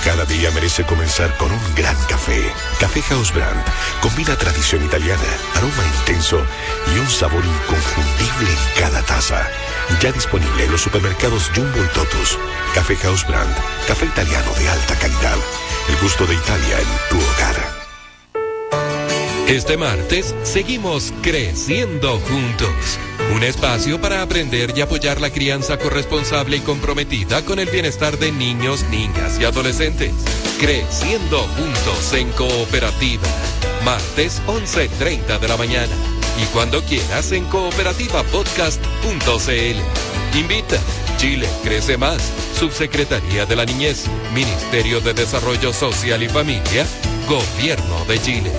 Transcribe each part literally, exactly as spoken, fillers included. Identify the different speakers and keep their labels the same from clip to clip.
Speaker 1: Cada día merece comenzar con un gran café. Café House Brand combina tradición italiana, aroma intenso y un sabor inconfundible en cada taza. Ya disponible en los supermercados Jumbo y Totus. Café House Brand, café italiano de alta calidad. El gusto de Italia en tu hogar.
Speaker 2: Este martes seguimos creciendo juntos. Un espacio para aprender y apoyar la crianza corresponsable y comprometida con el bienestar de niños, niñas y adolescentes. Creciendo juntos en Cooperativa. Martes once treinta de la mañana. Y cuando quieras en cooperativa podcast punto c l. Invita. Chile crece más. Subsecretaría de la Niñez. Ministerio de Desarrollo Social y Familia. Gobierno de Chile.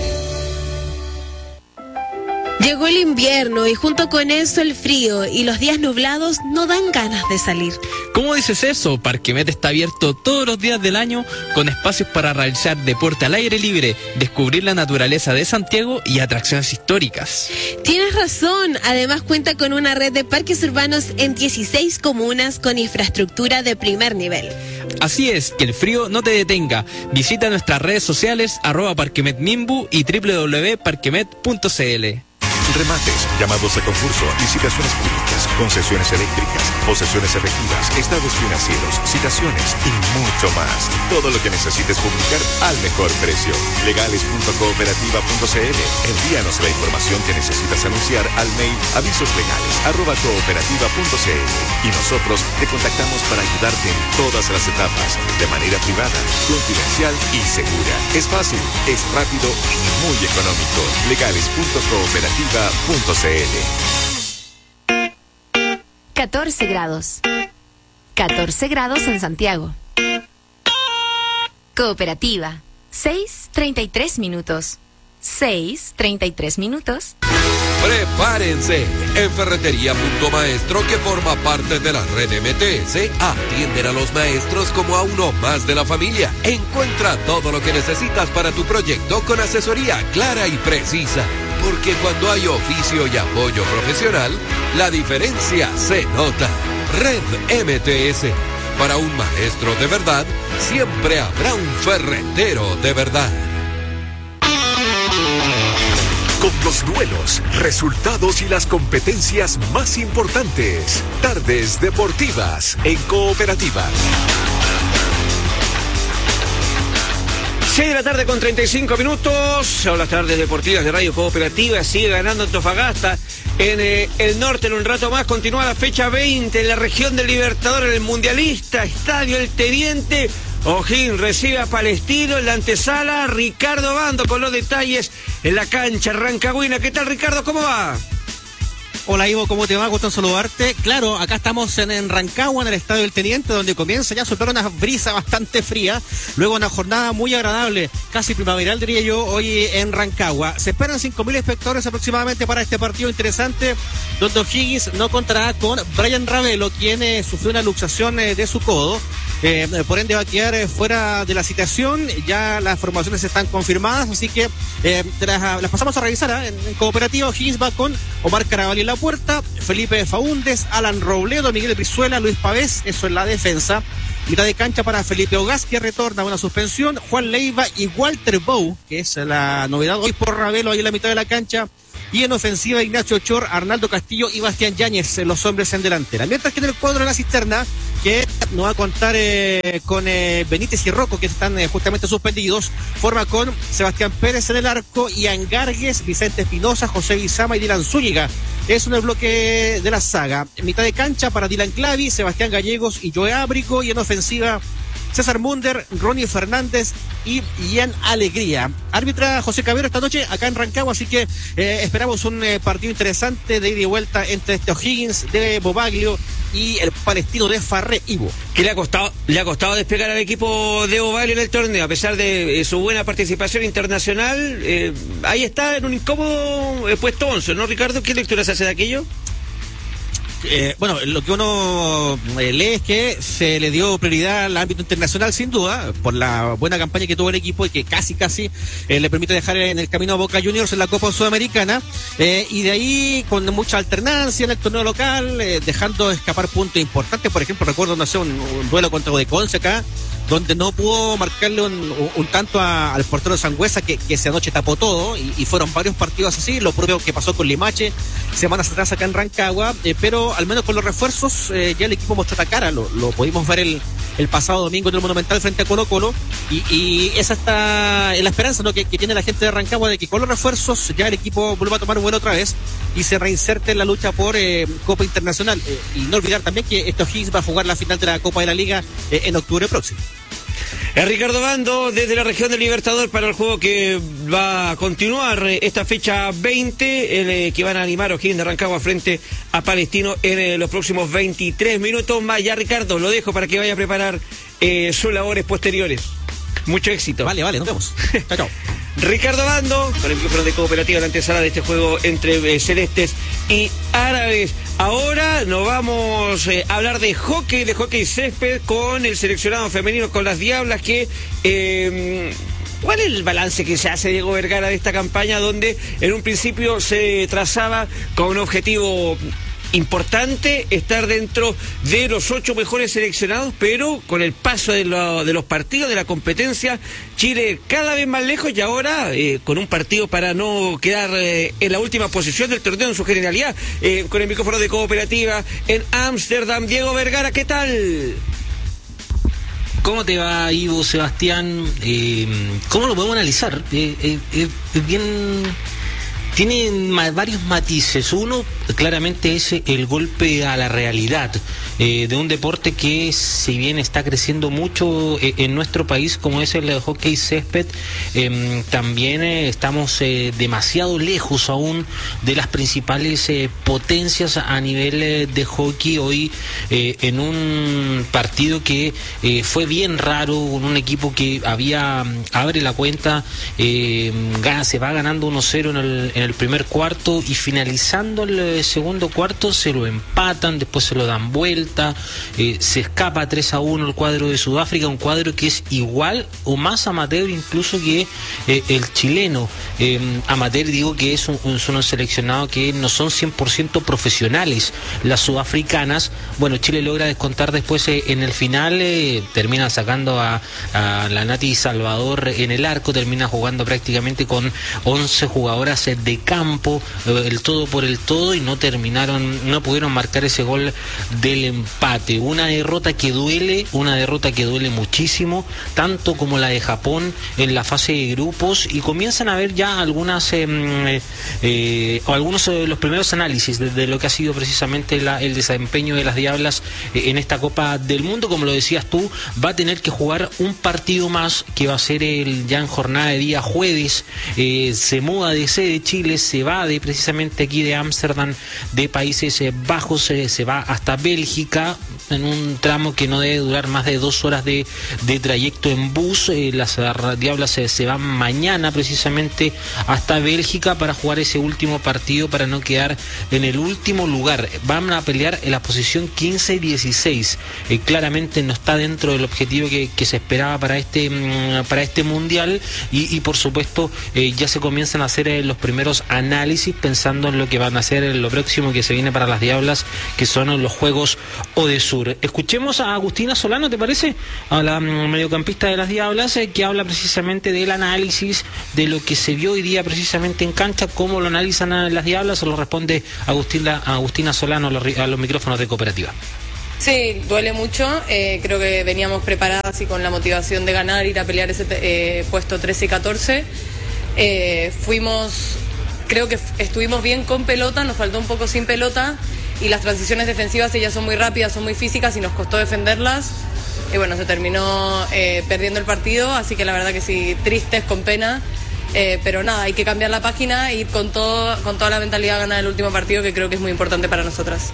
Speaker 3: Llegó el invierno y junto con eso el frío y los días nublados no dan ganas de salir.
Speaker 4: ¿Cómo dices eso? Parquemet está abierto todos los días del año con espacios para realizar deporte al aire libre, descubrir la naturaleza de Santiago y atracciones históricas.
Speaker 3: Tienes razón, además cuenta con una red de parques urbanos en dieciséis comunas con infraestructura de primer nivel.
Speaker 4: Así es, que el frío no te detenga. Visita nuestras redes sociales arroba parquemetmimbu y doble u doble u doble u punto parquemet punto c l.
Speaker 1: Remates, llamados a concurso, licitaciones públicas, concesiones eléctricas, posesiones efectivas, estados financieros, citaciones y mucho más. Todo lo que necesites publicar al mejor precio. legales punto cooperativa punto c l. Envíanos la información que necesitas anunciar al mail avisoslegales arroba cooperativa punto c l y nosotros te contactamos para ayudarte en todas las etapas, de manera privada, confidencial y segura. Es fácil, es rápido y muy económico. legales punto cooperativa punto c l.
Speaker 5: catorce grados. catorce grados en Santiago. Cooperativa. seis treinta y tres minutos. seis treinta y tres minutos.
Speaker 2: Prepárense. En Ferretería Punto Maestro, que forma parte de la red M T S, atienden a los maestros como a uno más de la familia. Encuentra todo lo que necesitas para tu proyecto con asesoría clara y precisa. Porque cuando hay oficio y apoyo profesional, la diferencia se nota. Red M T S. Para un maestro de verdad, siempre habrá un ferretero de verdad.
Speaker 1: Con los duelos, resultados y las competencias más importantes. Tardes deportivas en Cooperativa.
Speaker 6: seis de la tarde con treinta y cinco minutos. Son las tardes deportivas de Radio Cooperativa. Sigue ganando Antofagasta en eh, el norte. En un rato más continúa la fecha veinte en la región del Libertador, en el Mundialista, Estadio El Teniente. O'Higgins recibe a Palestino en la antesala. Ricardo Bando con los detalles en la cancha Rancagüina. ¿Qué tal, Ricardo? ¿Cómo va?
Speaker 7: Hola, Ivo, ¿cómo te va? Gusto en saludarte. Claro, acá estamos en, en Rancagua, en el Estadio del Teniente, donde comienza ya a soplar una brisa bastante fría, luego una jornada muy agradable, casi primaveral diría yo, hoy en Rancagua. Se esperan cinco mil espectadores aproximadamente para este partido interesante, donde O'Higgins no contará con Brian Ravelo, quien eh, sufrió una luxación eh, de su codo. Eh, por ende va a quedar eh, fuera de la citación. Ya las formaciones están confirmadas, así que eh, las, las pasamos a revisar. ¿eh? En, en Cooperativa O'Higgins va con Omar Caravalli en la puerta, Felipe Faúndes, Alan Robledo, Miguel Brizuela, Luis Pavés, eso en la defensa. Mitad de cancha para Felipe Ogaz, que retorna a una suspensión, Juan Leiva y Walter Bow, que es la novedad hoy por Ravelo ahí en la mitad de la cancha. Y en ofensiva, Ignacio Chor, Arnaldo Castillo y Bastián Yáñez, los hombres en delantera. Mientras que en el cuadro de la cisterna, que no va a contar eh, con eh, Benítez y Rocco, que están eh, justamente suspendidos, forma con Sebastián Pérez en el arco, y Angargues, Vicente Espinosa, José Bizama y Dylan Zúñiga. Es en el bloque de la saga. En mitad de cancha para Dylan Clavi, Sebastián Gallegos y Joe Ábrico. Y en ofensiva, César Munder, Ronnie Fernández y Ian Alegría. Árbitra José Cabero esta noche acá en Rancagua, así que eh, esperamos un eh, partido interesante de ida y vuelta entre este O'Higgins de Bobaglio y el Palestino de Farré Ivo.
Speaker 6: ¿Qué le ha costado, le ha costado despegar al equipo de Bobaglio en el torneo? A pesar de eh, su buena participación internacional, eh, ahí está en un incómodo eh, puesto once, ¿no, Ricardo? ¿Qué lectura se hace de aquello?
Speaker 7: Eh, bueno, lo que uno eh, lee es que se le dio prioridad al ámbito internacional, sin duda, por la buena campaña que tuvo el equipo y que casi, casi eh, le permite dejar en el camino a Boca Juniors en la Copa Sudamericana, eh, y de ahí con mucha alternancia en el torneo local, eh, dejando escapar puntos importantes. Por ejemplo, recuerdo, no sé, un, un duelo contra Odeconce acá, donde no pudo marcarle un, un, un tanto a, al portero Sangüesa, que, que esa noche tapó todo, y, y fueron varios partidos así, lo propio que pasó con Limache semanas atrás acá en Rancagua, eh, pero al menos con los refuerzos eh, ya el equipo mostró otra cara, lo, lo pudimos ver el, el pasado domingo en el Monumental frente a Colo Colo, y, y esa está en la esperanza, ¿no?, que, que tiene la gente de Rancagua, de que con los refuerzos ya el equipo vuelva a tomar vuelo otra vez y se reinserte en la lucha por eh, Copa Internacional, eh, y no olvidar también que estos Higgins va a jugar la final de la Copa de la Liga eh, en octubre próximo.
Speaker 6: Es Ricardo Bando desde la región del Libertador para el juego que va a continuar esta fecha veinte, el eh, que van a animar O'Higgins de Rancagua frente a Palestino en eh, los próximos veintitrés minutos más. Ya, Ricardo, lo dejo para que vaya a preparar eh, sus labores posteriores. Mucho éxito.
Speaker 7: Vale, vale, nos vemos. Chao, chao.
Speaker 6: Ricardo Bando, con el micrófono de Cooperativa, la antesala de este juego entre eh, celestes y árabes. Ahora nos vamos eh, a hablar de hockey, de hockey césped con el seleccionado femenino, con las Diablas, que... Eh, ¿cuál es el balance que se hace, Diego Vergara, de esta campaña donde en un principio se trazaba con un objetivo importante, estar dentro de los ocho mejores seleccionados, pero con el paso de, lo, de los partidos, de la competencia, Chile cada vez más lejos y ahora eh, con un partido para no quedar eh, en la última posición del torneo en su generalidad, eh, con el micrófono de Cooperativa en Ámsterdam? Diego Vergara, ¿qué tal?
Speaker 8: ¿Cómo te va, Ivo, Sebastián? Eh, ¿Cómo lo podemos analizar? Eh, eh, eh, es bien... Tiene ma- varios matices. Uno, claramente, es el golpe a la realidad eh, de un deporte que, si bien está creciendo mucho eh, en nuestro país, como es el hockey césped, eh, también eh, estamos eh, demasiado lejos aún de las principales eh, potencias a nivel eh, de hockey. Hoy, eh, en un partido que eh, fue bien raro, con un equipo que había abre la cuenta, eh, gana, se va ganando uno cero en el en el primer cuarto y finalizando el segundo cuarto se lo empatan, después se lo dan vuelta, eh, se escapa tres a uno el cuadro de Sudáfrica, un cuadro que es igual o más amateur incluso que eh, el chileno. Eh, amateur digo que es un, un, son un seleccionado que no son cien por ciento profesionales. Las sudafricanas, bueno, Chile logra descontar después eh, en el final, eh, termina sacando a, a la Nati Salvador en el arco, termina jugando prácticamente con once jugadoras eh, de campo, el todo por el todo, y no terminaron, no pudieron marcar ese gol del empate. Una derrota que duele, una derrota que duele muchísimo, tanto como la de Japón en la fase de grupos, y comienzan a ver ya algunas eh, eh, o algunos de los primeros análisis de, de lo que ha sido precisamente la, el desempeño de las Diablas eh, en esta Copa del Mundo. Como lo decías tú, va a tener que jugar un partido más, que va a ser el ya en jornada de día jueves. Eh, se muda de sede Chile, se va de precisamente aquí de Ámsterdam, de Países Bajos, eh, se va hasta Bélgica en un tramo que no debe durar más de dos horas de, de trayecto en bus. Eh, las Diablas eh, se van mañana precisamente hasta Bélgica para jugar ese último partido, para no quedar en el último lugar. Van a pelear en la posición quince y dieciséis. Eh, claramente no está dentro del objetivo que, que se esperaba para este, para este mundial, y, y por supuesto eh, ya se comienzan a hacer eh, los primeros análisis pensando en lo que van a hacer en lo próximo que se viene para las Diablas, que son los Juegos Odesur. Escuchemos a Agustina Solano, ¿te parece? A la mediocampista de las Diablas, eh, que habla precisamente del análisis de lo que se vio hoy día precisamente en cancha, cómo lo analizan a las Diablas. Se lo responde Agustina, Agustina Solano a los, a los micrófonos de Cooperativa.
Speaker 9: Sí, duele mucho. Eh, creo que veníamos preparadas y con la motivación de ganar, ir a pelear ese eh, puesto trece y catorce. Eh, fuimos... Creo que estuvimos bien con pelota, nos faltó un poco sin pelota, y las transiciones defensivas ellas son muy rápidas, son muy físicas y nos costó defenderlas. Y bueno, se terminó eh, perdiendo el partido, así que la verdad que sí, tristes, con pena. Eh, pero nada, hay que cambiar la página e ir con, todo, con toda la mentalidad a ganar el último partido, que creo que es muy importante para nosotras.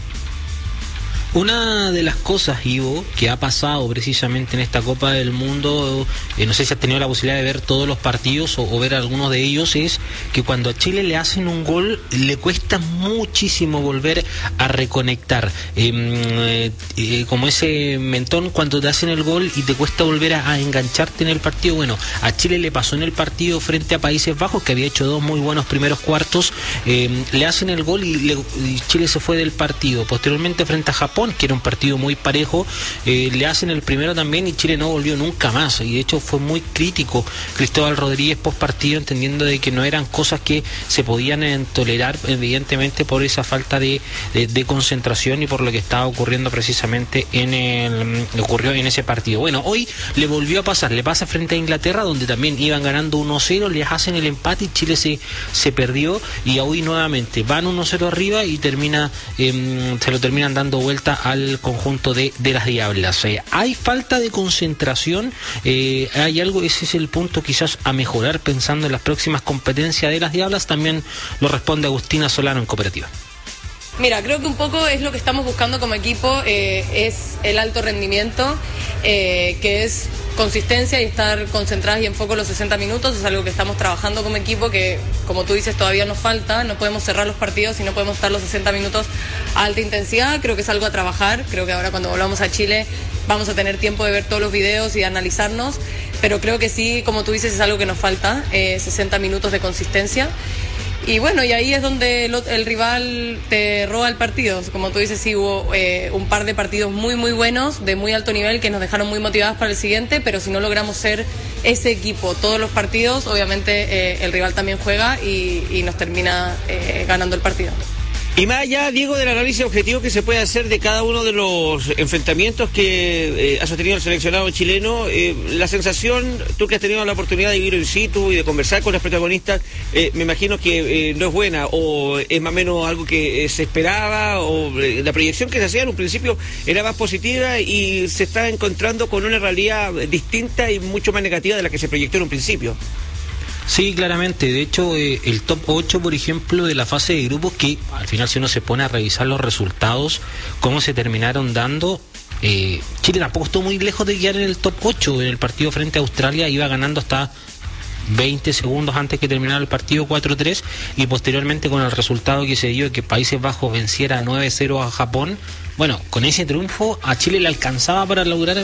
Speaker 8: Una de las cosas, Ivo, que ha pasado precisamente en esta Copa del Mundo, eh, no sé si has tenido la posibilidad de ver todos los partidos o, o ver algunos de ellos, es que cuando a Chile le hacen un gol le cuesta muchísimo volver a reconectar. Eh, eh, como ese mentón cuando te hacen el gol y te cuesta volver a, a engancharte en el partido. Bueno, a Chile le pasó en el partido frente a Países Bajos, que había hecho dos muy buenos primeros cuartos, eh, le hacen el gol y, le, y Chile se fue del partido. Posteriormente frente a Japón, Japón, que era un partido muy parejo, eh, le hacen el primero también y Chile no volvió nunca más, y de hecho fue muy crítico Cristóbal Rodríguez post partido, entendiendo de que no eran cosas que se podían eh, tolerar, evidentemente por esa falta de, de, de concentración y por lo que estaba ocurriendo precisamente en el, ocurrió en ese partido. Bueno, hoy le volvió a pasar, le pasa frente a Inglaterra, donde también iban ganando uno cero, les hacen el empate y Chile se, se perdió, y hoy nuevamente van uno cero arriba y termina eh, se lo terminan dando vuelta al conjunto de, de las Diablas. Eh, hay falta de concentración, eh, hay algo, ese es el punto quizás a mejorar pensando en las próximas competencias de las Diablas, también lo responde Agustina Solano en Cooperativa.
Speaker 9: Mira, creo que un poco es lo que estamos buscando como equipo, eh, es el alto rendimiento, eh, que es consistencia y estar concentradas y en foco los sesenta minutos, es algo que estamos trabajando como equipo, que como tú dices todavía nos falta, no podemos cerrar los partidos y no podemos estar los sesenta minutos a alta intensidad, creo que es algo a trabajar, creo que ahora cuando volvamos a Chile vamos a tener tiempo de ver todos los videos y de analizarnos, pero creo que sí, como tú dices, es algo que nos falta, eh, sesenta minutos de consistencia. Y bueno, y ahí es donde el, el rival te roba el partido. Como tú dices, sí hubo eh, un par de partidos muy, muy buenos, de muy alto nivel, que nos dejaron muy motivados para el siguiente, pero si no logramos ser ese equipo todos los partidos, obviamente eh, el rival también juega y, y nos termina eh, ganando el partido.
Speaker 6: Y más allá, Diego, del análisis objetivo que se puede hacer de cada uno de los enfrentamientos que eh, ha sostenido el seleccionado chileno, eh, la sensación, tú que has tenido la oportunidad de vivir in situ y de conversar con los protagonistas, eh, me imagino que eh, no es buena, o es más o menos algo que eh, se esperaba, o eh, la proyección que se hacía en un principio era más positiva y se está encontrando con una realidad distinta y mucho más negativa de la que se proyectó en un principio.
Speaker 8: Sí, claramente. De hecho, eh, el top ocho, por ejemplo, de la fase de grupos, que al final si uno se pone a revisar los resultados, cómo se terminaron dando, eh, Chile tampoco estuvo muy lejos de quedar en el top ocho. En el partido frente a Australia iba ganando hasta veinte segundos antes que terminara el partido cuatro tres, y posteriormente con el resultado que se dio de que Países Bajos venciera nueve cero a Japón. Bueno, con ese triunfo a Chile le alcanzaba para lograr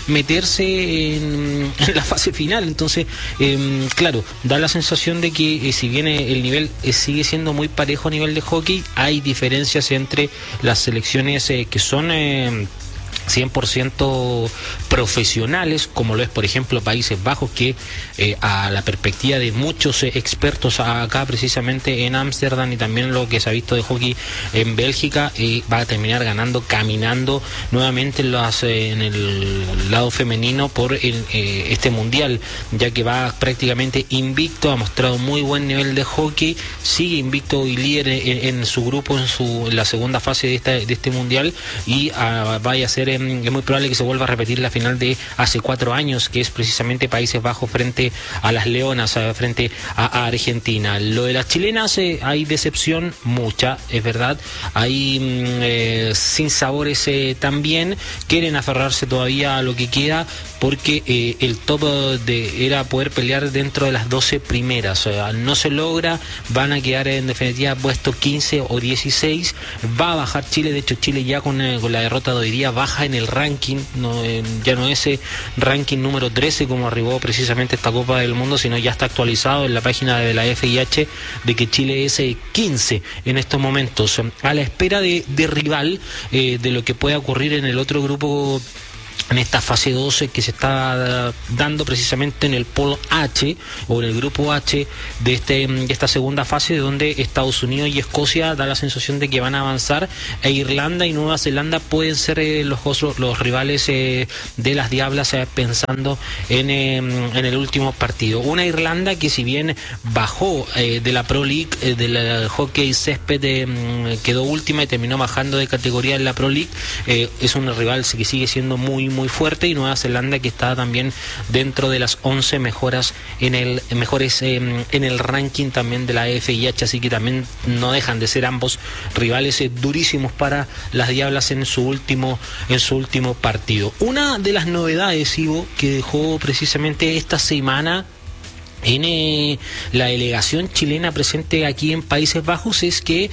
Speaker 8: meterse en, en la fase final. Entonces, eh, claro, da la sensación de que eh, si bien el nivel eh, sigue siendo muy parejo a nivel de hockey, hay diferencias entre las selecciones eh, que son Eh, cien por ciento profesionales, como lo es por ejemplo Países Bajos, que eh, a la perspectiva de muchos eh, expertos acá precisamente en Ámsterdam, y también lo que se ha visto de hockey en Bélgica, eh, va a terminar ganando, caminando nuevamente en, las, eh, en el lado femenino por el, eh, este mundial, ya que va prácticamente invicto, ha mostrado muy buen nivel de hockey, sigue invicto y líder en, en su grupo en, su, en la segunda fase de, esta, de este mundial, y uh, vaya a ser eh, es muy probable que se vuelva a repetir la final de hace cuatro años, que es precisamente Países Bajos frente a las Leonas, frente a, a Argentina. Lo de las chilenas, eh, hay decepción mucha, es verdad, hay eh, sin sabores eh, también, quieren aferrarse todavía a lo que queda, porque eh, el top de, era poder pelear dentro de las doce primeras, o sea, no se logra, van a quedar en definitiva puesto quince o dieciséis, va a bajar Chile, de hecho Chile ya con, eh, con la derrota de hoy día baja en el ranking, no, eh, ya no es ese ranking número trece como arribó precisamente esta Copa del Mundo, sino ya está actualizado en la página de la F I H de que Chile es eh, quince en estos momentos, a la espera de, de rival, eh, de lo que pueda ocurrir en el otro grupo, en esta fase doce que se está dando precisamente en el polo H o en el grupo H de, este, de esta segunda fase, donde Estados Unidos y Escocia da la sensación de que van a avanzar, e Irlanda y Nueva Zelanda pueden ser eh, los, los rivales eh, de las Diablas, eh, pensando en, eh, en el último partido. Una Irlanda que, si bien bajó eh, de la Pro League, eh, del hockey césped, eh, quedó última y terminó bajando de categoría en la Pro League, eh, es un rival que sigue siendo muy muy fuerte, y Nueva Zelanda que está también dentro de las once mejoras en el mejores eh, en el ranking también de la F I H, así que también no dejan de ser ambos rivales eh, durísimos para las Diablas en su último en su último partido. Una de las novedades, Ivo, que dejó precisamente esta semana en eh, la delegación chilena presente aquí en Países Bajos es que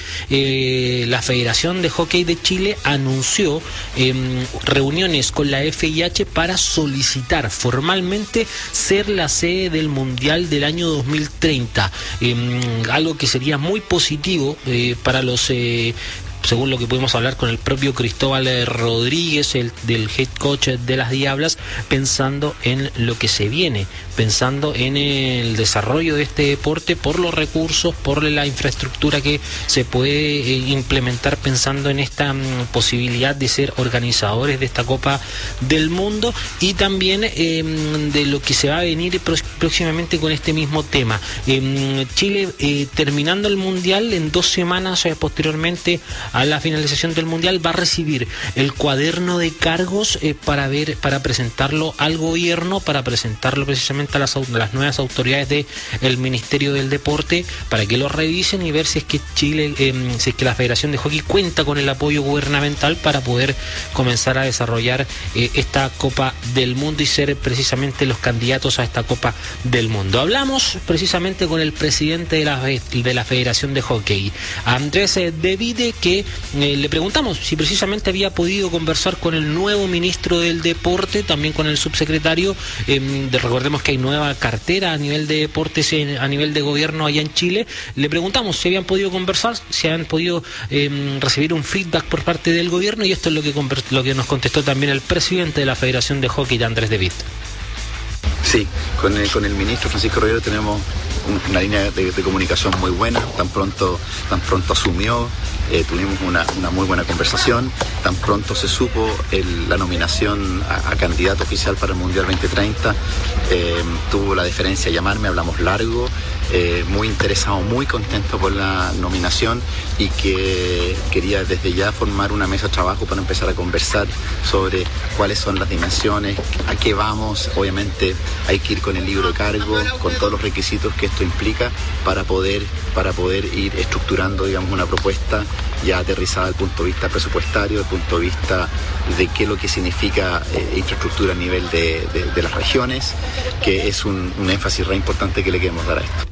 Speaker 8: eh, la Federación de Hockey de Chile anunció eh, reuniones con la F I H para solicitar formalmente ser la sede del Mundial del año dos mil treinta, eh, algo que sería muy positivo eh, para los eh, según lo que pudimos hablar con el propio Cristóbal Rodríguez, el del head coach de las Diablas, pensando en lo que se viene, pensando en el desarrollo de este deporte por los recursos, por la infraestructura que se puede eh, implementar, pensando en esta mm, posibilidad de ser organizadores de esta Copa del Mundo, y también eh, de lo que se va a venir próximamente con este mismo tema. Eh, Chile eh, terminando el Mundial, en dos semanas eh, posteriormente a la finalización del Mundial, va a recibir el cuaderno de cargos eh, para ver, para presentarlo al gobierno, para presentarlo precisamente a las, a las nuevas autoridades del Ministerio del Deporte, para que lo revisen y ver si es que Chile, eh, si es que la Federación de Hockey cuenta con el apoyo gubernamental para poder comenzar a desarrollar eh, esta Copa del Mundo y ser precisamente los candidatos a esta Copa del Mundo. Hablamos precisamente con el presidente de la, de la Federación de Hockey, Andrés Devide, que eh, le preguntamos si precisamente había podido conversar con el nuevo ministro del Deporte, también con el subsecretario. Eh, de, recordemos que hay nueva cartera a nivel de deportes, eh, a nivel de gobierno allá en Chile. Le preguntamos si habían podido conversar, si habían podido eh, recibir un feedback por parte del gobierno, y esto es lo que, lo que nos contestó también el presidente de la Federación de Hockey, Andrés Devide.
Speaker 10: Sí, con el, con el ministro Francisco Rivero tenemos una línea de, de comunicación muy buena. Tan pronto, tan pronto asumió, eh, tuvimos una, una muy buena conversación. Tan pronto se supo el, la nominación a, a candidato oficial para el Mundial veinte treinta, eh, tuvo la deferencia de llamarme, hablamos largo, eh, muy interesado, muy contento por la nominación, y que quería desde ya formar una mesa de trabajo para empezar a conversar sobre cuáles son las dimensiones, a qué vamos. Obviamente hay que ir con el libro de cargo, con todos los requisitos que esto implica para poder, para poder ir estructurando, digamos, una propuesta ya aterrizada desde el punto de vista presupuestario, desde el punto de vista de qué es lo que significa eh, infraestructura a nivel de, de, de las regiones, que es un, un énfasis re importante que le queremos dar a esto.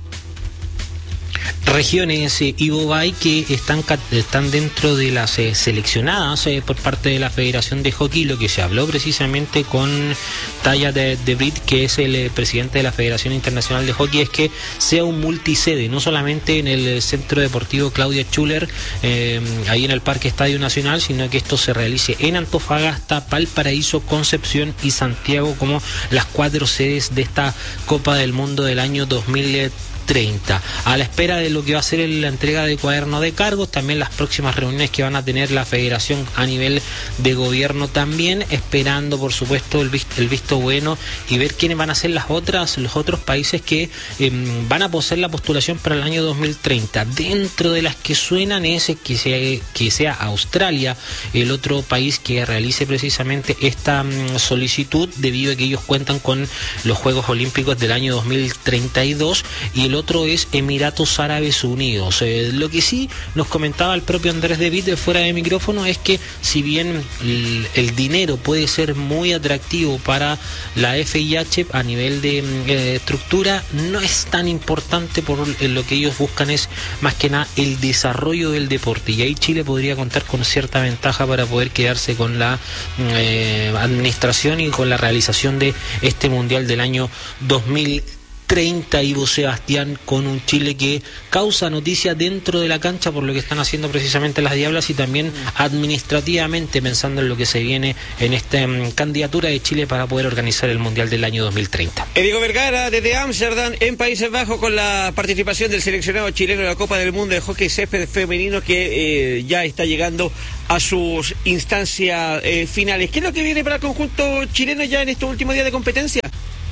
Speaker 8: Regiones, eh, Ivo Bay, que están, están dentro de las eh, seleccionadas eh, por parte de la Federación de Hockey. Lo que se habló precisamente con Taya de, de Brit, que es el eh, presidente de la Federación Internacional de Hockey, es que sea un multisede, no solamente en el Centro Deportivo Claudia Schuller, eh, ahí en el Parque Estadio Nacional, sino que esto se realice en Antofagasta, Valparaíso, Concepción y Santiago como las cuatro sedes de esta Copa del Mundo del año dos mil treinta. A la espera de lo que va a ser la entrega de cuaderno de cargos, también las próximas reuniones que van a tener la Federación a nivel de gobierno, también esperando por supuesto el visto, el visto bueno, y ver quiénes van a ser las otras, los otros países que eh, van a poseer la postulación para el año dos mil treinta. Dentro de las que suenan es que sea, que sea Australia el otro país que realice precisamente esta um, solicitud, debido a que ellos cuentan con los Juegos Olímpicos del año dos mil treinta y dos, y el otro es Emiratos Árabes Unidos. Eh, lo que sí nos comentaba el propio Andrés Devide fuera de micrófono es que si bien el, el dinero puede ser muy atractivo para la F I H a nivel de eh, estructura, no es tan importante. Por lo que ellos buscan es más que nada el desarrollo del deporte, y ahí Chile podría contar con cierta ventaja para poder quedarse con la eh, administración y con la realización de este Mundial del año dos mil treinta, Ivo Sebastián, con un Chile que causa noticia dentro de la cancha por lo que están haciendo precisamente las Diablas, y también administrativamente pensando en lo que se viene en esta um, candidatura de Chile para poder organizar el Mundial del año dos mil treinta.
Speaker 6: Diego Vergara desde Ámsterdam, en Países Bajos, con la participación del seleccionado chileno de la Copa del Mundo de Hockey Césped Femenino, que eh, ya está llegando a sus instancias eh, finales. ¿Qué es lo que viene para el conjunto chileno ya en estos últimos días de competencia?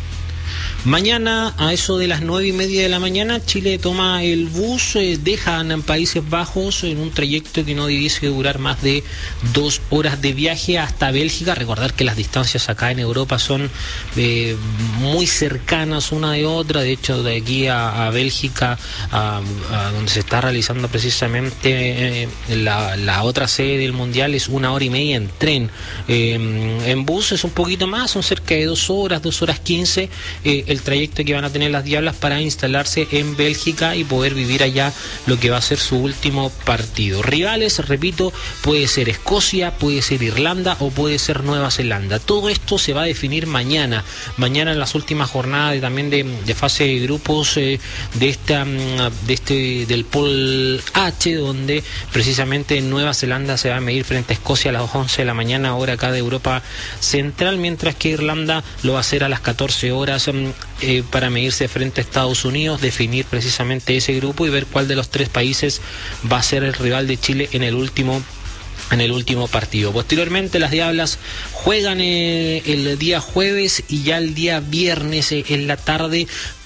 Speaker 8: Mañana, a eso de las nueve y media de la mañana, Chile toma el bus, eh, dejan Países Bajos en un trayecto que no debiese durar más de dos horas de viaje hasta Bélgica. Recordar que las distancias acá en Europa son eh, muy cercanas una de otra. De hecho, de aquí a, a Bélgica, a, a donde se está realizando precisamente eh, la, la otra sede del Mundial, es una hora y media en tren. Eh, en bus es un poquito más, son cerca de dos horas, dos horas quince. Eh, el el trayecto que van a tener las Diablas para instalarse en Bélgica y poder vivir allá lo que va a ser su último partido. Rivales, repito, puede ser Escocia, puede ser Irlanda o puede ser Nueva Zelanda. Todo esto se va a definir mañana. Mañana en las últimas jornadas de, también de, de fase de grupos eh, de esta de este del Pool H, donde precisamente Nueva Zelanda se va a medir frente a Escocia a las once de la mañana, hora acá de Europa Central, mientras que Irlanda lo va a hacer a las catorce horas eh, para medirse frente a Estados Unidos, definir precisamente ese grupo y ver cuál de los tres países va a ser el rival de Chile en el último en el último partido. Posteriormente las Diablas juegan eh, el día jueves y ya el día viernes eh, en la tarde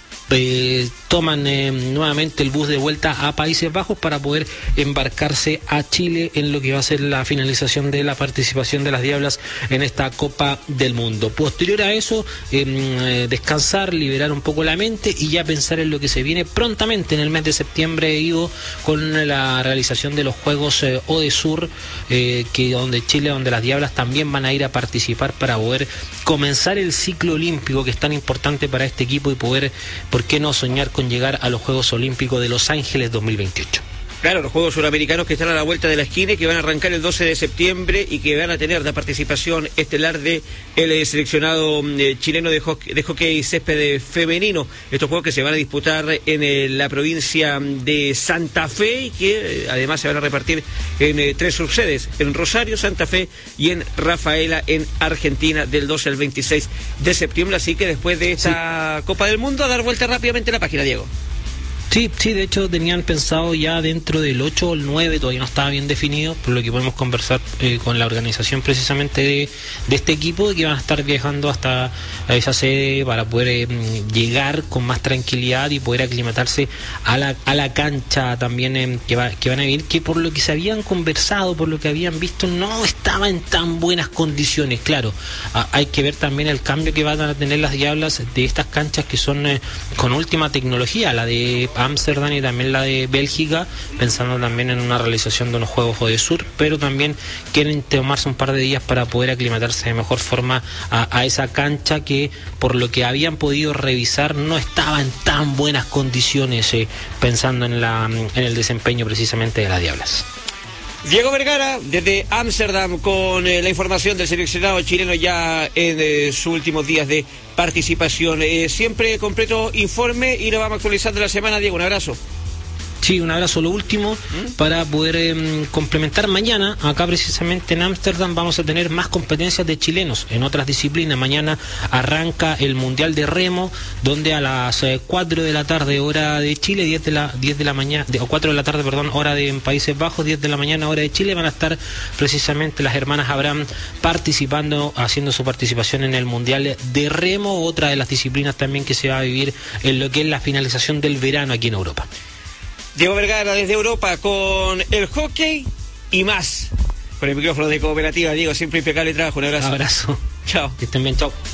Speaker 8: Eh, toman eh, nuevamente el bus de vuelta a Países Bajos para poder embarcarse a Chile en lo que va a ser la finalización de la participación de las Diablas en esta Copa del Mundo. Posterior a eso, eh, descansar, liberar un poco la mente y ya pensar en lo que se viene prontamente en el mes de septiembre, Ivo, con la realización de los Juegos eh, Odesur, eh, que donde Chile, donde las Diablas también van a ir a participar para poder comenzar el ciclo olímpico que es tan importante para este equipo y poder, ¿por qué no soñar con llegar a los Juegos Olímpicos de Los Ángeles dos mil veintiocho?
Speaker 6: Claro, los Juegos Suramericanos que están a la vuelta de la esquina y que van a arrancar el doce de septiembre y que van a tener la participación estelar de el seleccionado eh, chileno de hockey, de hockey césped femenino. Estos juegos que se van a disputar en eh, la provincia de Santa Fe y que eh, además se van a repartir en eh, tres subsedes, en Rosario, Santa Fe y en Rafaela, en Argentina, del doce al veintiséis de septiembre. Así que después de esta sí. Copa del Mundo, a dar vuelta rápidamente la página, Diego.
Speaker 8: Sí, sí, de hecho tenían pensado ya dentro del ocho o el nueve, todavía no estaba bien definido, por lo que podemos conversar eh, con la organización precisamente de, de este equipo, de que van a estar viajando hasta a esa sede para poder eh, llegar con más tranquilidad y poder aclimatarse a la, a la cancha también eh, que, va, que van a vivir, que por lo que se habían conversado, por lo que habían visto, no estaba en tan buenas condiciones. Claro, a, hay que ver también el cambio que van a tener las Diablas de estas canchas que son eh, con última tecnología, la de Ámsterdam y también la de Bélgica, pensando también en una realización de unos Juegos Odesur, pero también quieren tomarse un par de días para poder aclimatarse de mejor forma a, a esa cancha que, por lo que habían podido revisar, no estaba en tan buenas condiciones, eh, pensando en, la, en el desempeño precisamente de las Diablas.
Speaker 6: Diego Vergara, desde Ámsterdam, con eh, la información del seleccionado chileno ya en eh, sus últimos días de participación. Eh, siempre completo informe y lo vamos actualizando la semana. Diego, un abrazo.
Speaker 8: Sí, un abrazo. Lo último, ¿Mm? para poder eh, complementar mañana, acá precisamente en Ámsterdam vamos a tener más competencias de chilenos en otras disciplinas. Mañana arranca el Mundial de Remo, donde a las eh, cuatro de la tarde, hora de Chile, diez de la, diez de la mañana, de, o cuatro de la tarde, perdón, hora de en Países Bajos, diez de la mañana, hora de Chile, van a estar precisamente las hermanas Abraham participando, haciendo su participación en el Mundial de Remo, otra de las disciplinas también que se va a vivir en lo que es la finalización del verano aquí en Europa.
Speaker 6: Diego Vergara desde Europa con el hockey y más. Con el micrófono de Cooperativa. Diego, siempre impecable trabajo. Un abrazo.
Speaker 8: Un abrazo.
Speaker 6: Chao.
Speaker 8: Que estén bien, chao.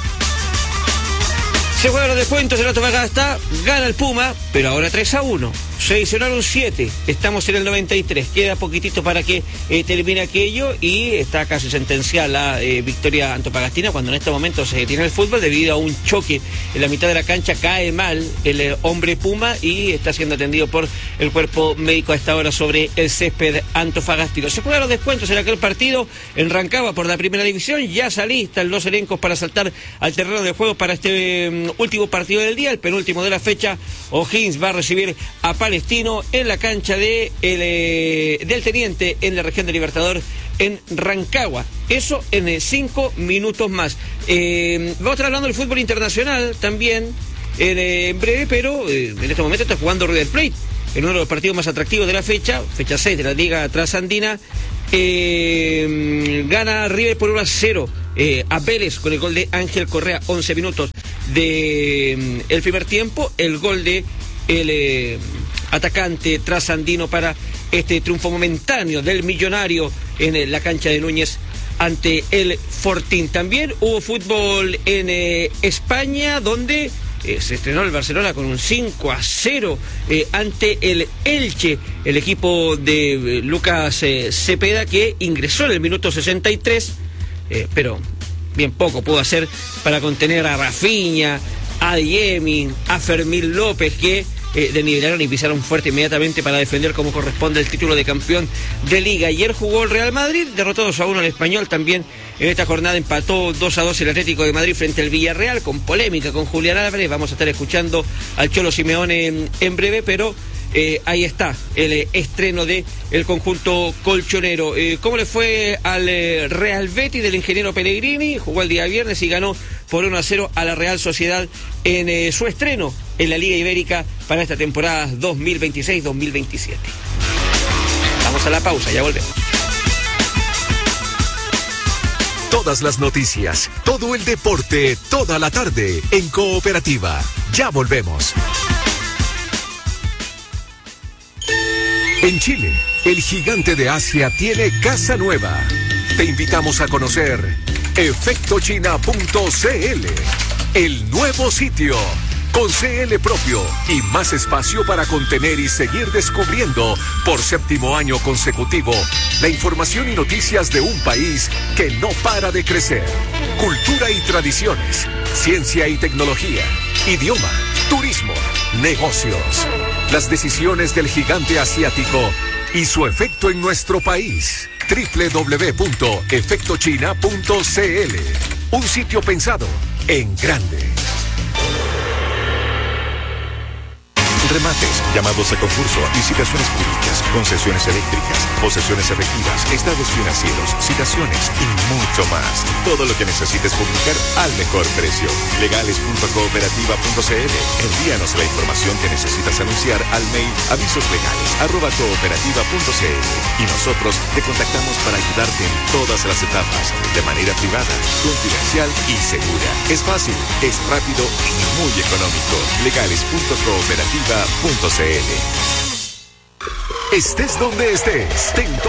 Speaker 6: Se juegan los descuentos en Antofagasta, gana el Puma, pero ahora tres a uno. Se adicionaron siete, estamos en el noventa y tres, queda poquitito para que eh, termine aquello y está casi sentenciada la eh, victoria antofagastina cuando en este momento se detiene el fútbol debido a un choque en la mitad de la cancha, cae mal el eh, hombre Puma y está siendo atendido por el cuerpo médico a esta hora sobre el césped antofagastino. Se juegan los descuentos en aquel partido en Rancagua por la primera división, ya salí, están los elencos para saltar al terreno de juego para este um, último partido del día, el penúltimo de la fecha. O'Higgins va a recibir a Palestino en la cancha de el, eh, del Teniente en la región de Libertador en Rancagua. Eso en eh, cinco minutos más. Eh, vamos a estar hablando del fútbol internacional también en, eh, en breve, pero eh, en este momento está jugando River Plate en uno de los partidos más atractivos de la fecha, fecha seis de la Liga Trasandina. Eh, gana River por uno a cero eh, a Vélez con el gol de Ángel Correa, once minutos de eh, el primer tiempo, el gol de el eh, atacante trasandino para este triunfo momentáneo del Millonario en eh, la cancha de Núñez ante el Fortín. También hubo fútbol en eh, España, donde Eh, se estrenó el Barcelona con un cinco a cero eh, ante el Elche, el equipo de eh, Lucas eh, Cepeda, que ingresó en el minuto sesenta y tres, eh, pero bien poco pudo hacer para contener a Rafinha, a Adeyemi, a Fermín López, que eh, desnivelaron y pisaron fuerte inmediatamente para defender como corresponde el título de campeón de Liga. Ayer jugó el Real Madrid, derrotó dos a uno al Español. También en esta jornada empató dos a dos el Atlético de Madrid frente al Villarreal, con polémica con Julián Álvarez. Vamos a estar escuchando al Cholo Simeone en, en breve, pero Eh, ahí está el eh, estreno de el conjunto colchonero. Eh, ¿Cómo le fue al eh, Real Betis del ingeniero Pellegrini? Jugó el día viernes y ganó por uno a cero a la Real Sociedad en eh, su estreno en la Liga Ibérica para esta temporada dos mil veintiséis dos mil veintisiete. Vamos a la pausa, ya volvemos.
Speaker 1: Todas las noticias, todo el deporte, toda la tarde en Cooperativa. Ya volvemos. En Chile, el gigante de Asia tiene casa nueva. Te invitamos a conocer efecto china punto c l, el nuevo sitio, con C L propio y más espacio para contener y seguir descubriendo por séptimo año consecutivo la información y noticias de un país que no para de crecer. Cultura y tradiciones, ciencia y tecnología, idioma, turismo, negocios. Las decisiones del gigante asiático y su efecto en nuestro país. doble u doble u doble u punto efecto china punto c l. Un sitio pensado en grande. Remates, llamados a concurso, licitaciones públicas, concesiones eléctricas, posesiones efectivas, estados financieros, citaciones y mucho más. Todo lo que necesites publicar al mejor precio. legales punto cooperativa punto c l. Envíanos la información que necesitas anunciar al mail avisoslegales arroba cooperativa punto c l y nosotros te contactamos para ayudarte en todas las etapas, de manera privada, confidencial y segura. Es fácil, es rápido y muy económico. legales punto cooperativa punto c l. Estés donde estés, ten todo